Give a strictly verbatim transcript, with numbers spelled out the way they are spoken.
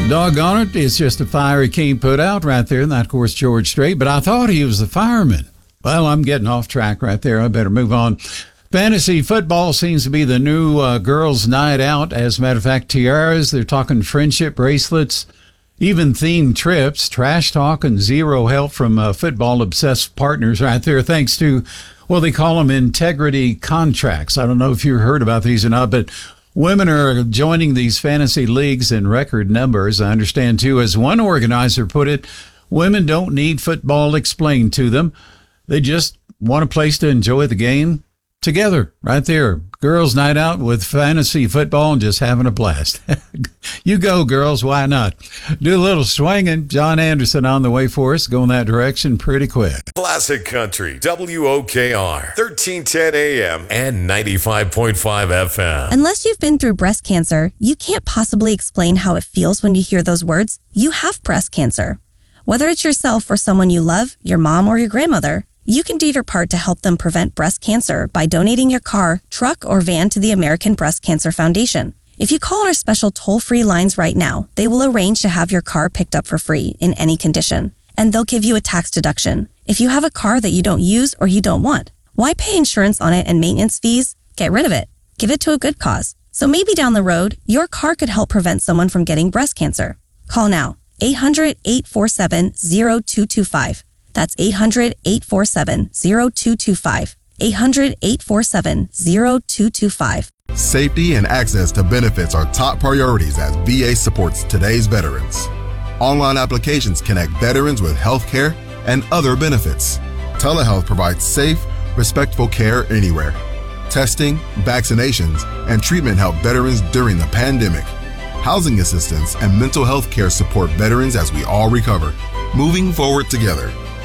Doggone it, it's just a fire he can't put out right there, and that, of course, George Strait. But I thought he was the fireman. Well, I'm getting off track right there. I better move on. Fantasy football seems to be the new uh, girls' night out. As a matter of fact, tiaras, they're talking friendship bracelets, even themed trips, trash talk, and zero help from uh, football-obsessed partners right there, thanks to, well, they call them integrity contracts. I don't know if you heard about these or not, but women are joining these fantasy leagues in record numbers. I understand, too, as one organizer put it, women don't need football explained to them. They just want a place to enjoy the game together, right there. Girls' night out with fantasy football and just having a blast. You go, girls. Why not? Do a little swinging. John Anderson on the way for us. Go in that direction pretty quick. Classic Country, W O K R, thirteen ten A M and ninety-five point five F M. Unless you've been through breast cancer, you can't possibly explain how it feels when you hear those words. You have breast cancer. Whether it's yourself or someone you love, your mom or your grandmother, you can do your part to help them prevent breast cancer by donating your car, truck, or van to the American Breast Cancer Foundation. If you call our special toll-free lines right now, they will arrange to have your car picked up for free in any condition, and they'll give you a tax deduction. If you have a car that you don't use or you don't want, why pay insurance on it and maintenance fees? Get rid of it. Give it to a good cause. So maybe down the road, your car could help prevent someone from getting breast cancer. Call now. eight hundred, eight four seven, zero two two five. That's eight hundred, eight four seven, zero two two five. eight hundred, eight four seven, zero two two five. Safety and access to benefits are top priorities as V A supports today's veterans. Online applications connect veterans with health care and other benefits. Telehealth provides safe, respectful care anywhere. Testing, vaccinations, and treatment help veterans during the pandemic. Housing assistance and mental health care support veterans as we all recover. Moving forward together.